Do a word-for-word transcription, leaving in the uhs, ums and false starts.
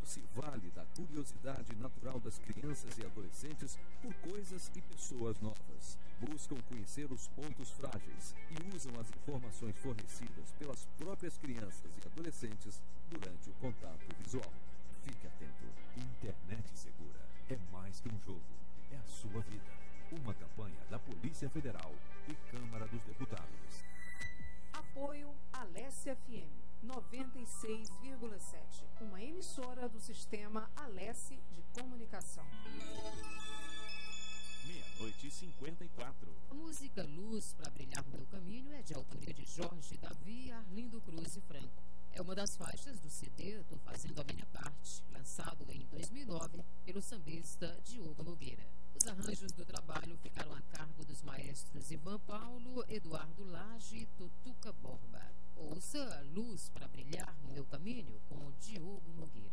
se vale da curiosidade natural das crianças e adolescentes por coisas e pessoas novas. Buscam conhecer os pontos frágeis e usam as informações fornecidas pelas próprias crianças e adolescentes durante o contato visual. Fique atento. Internet Segura é mais que um jogo, é a sua vida. Uma campanha da Polícia Federal e Câmara dos Deputados. Apoio Alesse F M noventa e seis vírgula sete, uma emissora do sistema Alesse de comunicação. Meia-noite e cinquenta e quatro. A música Luz para Brilhar no Meu Caminho é de autoria de Jorge Davi, Arlindo Cruz e Franco. É uma das faixas do C D Tô Fazendo a Minha Parte, lançado em dois mil e nove pelo sambista Diogo Nogueira. Os arranjos do trabalho ficaram a cargo dos maestros Ivan Paulo, Eduardo Lage e Tutuca Borba. Ouça Luz para Brilhar no Meu Caminho com Diogo Nogueira.